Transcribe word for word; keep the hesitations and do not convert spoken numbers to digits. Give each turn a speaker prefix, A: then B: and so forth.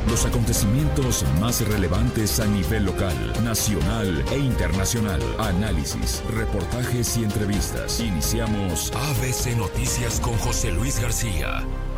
A: Los acontecimientos más relevantes a nivel local, nacional e internacional. Análisis, reportajes y entrevistas. Iniciamos A B C Noticias con José Luis García.